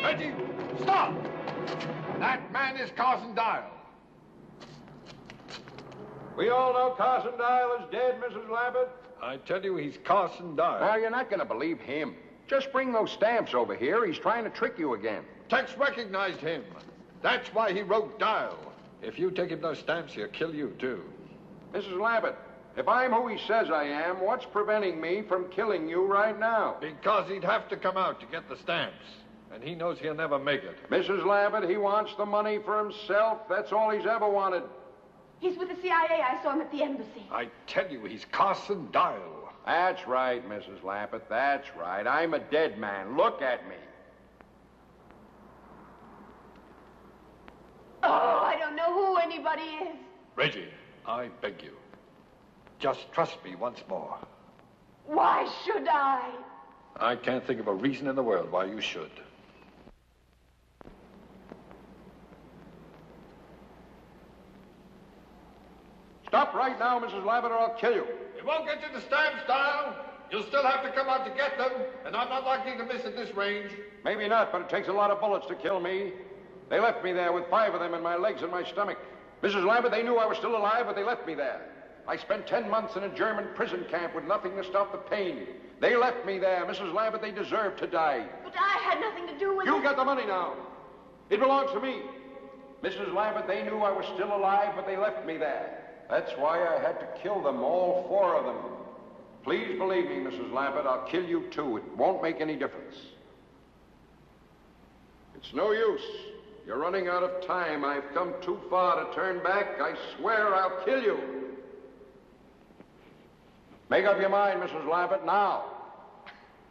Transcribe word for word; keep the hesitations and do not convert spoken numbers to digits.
Reggie, stop! That man is Carson Dial. We all know Carson Dial is dead, Missus Lambert. I tell you, he's Carson Dial. Now, you're not going to believe him. Just bring those stamps over here. He's trying to trick you again. Tex recognized him. That's why he wrote Dial. If you take him those stamps, he'll kill you, too. Missus Lambert, if I'm who he says I am, what's preventing me from killing you right now? Because he'd have to come out to get the stamps. And he knows he'll never make it. Missus Lambert, he wants the money for himself. That's all he's ever wanted. He's with the C I A. I saw him at the embassy. I tell you, he's Carson Dial. That's right, Missus Lambert. That's right. I'm a dead man. Look at me. Oh, I don't know who anybody is. Reggie, I beg you. Just trust me once more. Why should I? I can't think of a reason in the world why you should. Stop right now, Missus Lambert, or I'll kill you. It won't get you the stamps, Dial. You'll still have to come out to get them, and I'm not likely to miss at this range. Maybe not, but it takes a lot of bullets to kill me. They left me there with five of them in my legs and my stomach. Missus Lambert, they knew I was still alive, but they left me there. I spent ten months in a German prison camp with nothing to stop the pain. They left me there. Missus Lambert, they deserved to die. But I had nothing to do with You it. got the money now. It belongs to me. Missus Lambert, they knew I was still alive, but they left me there. That's why I had to kill them, all four of them. Please believe me, Missus Lambert, I'll kill you too. It won't make any difference. It's no use. You're running out of time. I've come too far to turn back. I swear I'll kill you. Make up your mind, Missus Lambert, now.